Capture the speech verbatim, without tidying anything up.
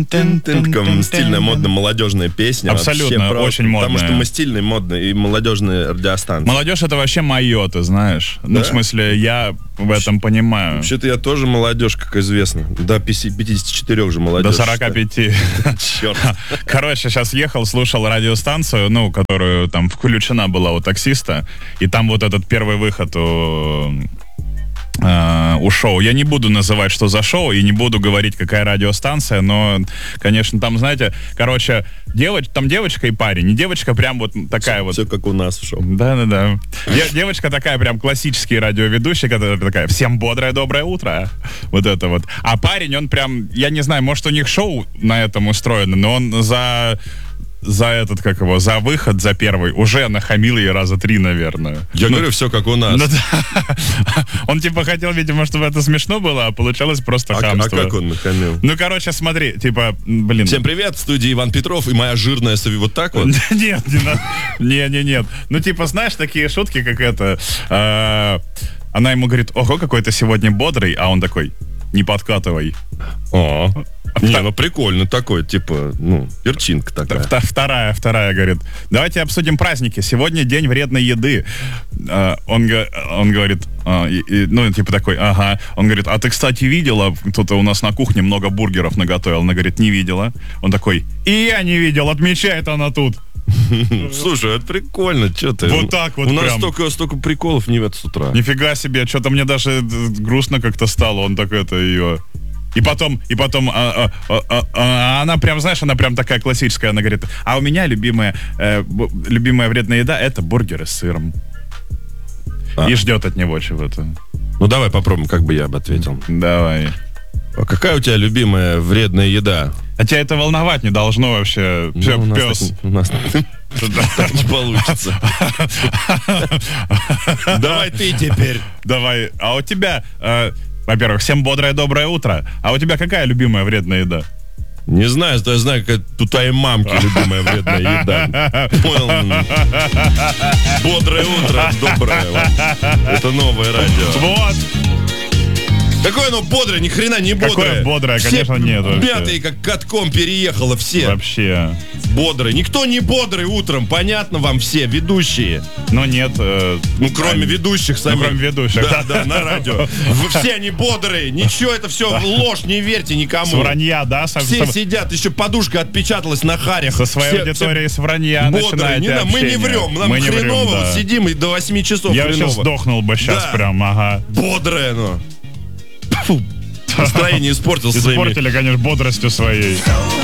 Стильная, модная, молодежная песня. Абсолютно, вообще, очень модная. Потому что мы стильные, модные и молодежные радиостанции. Молодежь — это вообще мое, ты знаешь. Да? Ну, в смысле, я в этом понимаю. Вообще-то я тоже молодежь, как известно. До пятидесяти четырёх же молодежь. До сорока пяти. Черт. Короче, сейчас ехал, слушал радиостанцию, ну, которую там включена была у таксиста, и там вот этот первый выход у... у шоу. Я не буду называть, что за шоу, и не буду говорить, какая радиостанция, но, конечно, там, знаете, короче, девоч... там девочка и парень. Не девочка прям вот такая все, вот... Все как у нас в шоу. Да-да-да. Девочка такая прям классический радиоведущий, которая такая: всем бодрое доброе утро. Вот это вот. А парень, он прям, я не знаю, может, у них шоу на этом устроено, но он за... за этот, как его, за выход, за первый, уже нахамил ей раза три, наверное. Я ну, говорю, все как у нас. Ну, да. Он типа хотел, видимо, чтобы это смешно было, а получалось просто а, хамство. А как он нахамил? Ну, короче, смотри, типа, блин. Всем привет, в студии Иван Петров и моя жирная Сови, вот так вот? Нет, не, не, нет. Ну, типа, знаешь, такие шутки, как это. Она ему говорит: ого, какой ты сегодня бодрый, а он такой: не подкатывай. О. Не, ну прикольно такой, типа, ну, перчинка такая. Вторая, вторая, говорит: давайте обсудим праздники. Сегодня день вредной еды. Он, он говорит, ну, типа такой, ага. Он говорит: а ты, кстати, видела, кто-то у нас на кухне много бургеров наготовил? Она говорит: не видела. Он такой: и я не видел, отмечает она тут. Слушай, это прикольно, что ты. Вот так вот. У нас прям. столько, столько приколов нет с утра. Нифига себе, что-то мне даже грустно как-то стало. Он так это ее... И потом, и потом а, а, а, а, она прям, знаешь, она прям такая классическая. Она говорит: а у меня любимая, э, любимая вредная еда — это бургеры с сыром. А. И ждет от него чего-то. Ну давай попробуем, как бы я бы ответил. Давай. А какая у тебя любимая вредная еда? А тебя это волновать не должно вообще. Ну, Все, у нас пес. Так, у нас так не получится. Давай ты теперь. Давай. А у тебя... Во-первых, всем бодрое доброе утро. А у тебя какая любимая вредная еда? Не знаю, я знаю, как у твоей мамки любимая вредная еда. Понял? Бодрое утро, доброе. Это новое радио. Вот. Какое оно бодрое, ни хрена не бодрое. Какое бодрое, все конечно, нет. Мятые, как катком переехало все. Вообще. Бодрый. Никто не бодрый утром, понятно вам все, ведущие. Ну нет. Э, ну, кроме а, ведущих самих. Ну, кроме ведущих. Да, да, на радио. Все они бодрые. Ничего, это все ложь, не верьте никому. С вранья, да? Со, все со... сидят, еще подушка отпечаталась на харях. Со своей все, аудиторией все с вранья начинаете не, Мы не врем, нам мы не хреново, врем, да. сидим и до восьми часов Я хреново. вообще сдохнул бы сейчас да. прям, ага. Бодрое, ну. Фу. Настроение испортил своими. Испортили, конечно, бодростью своей.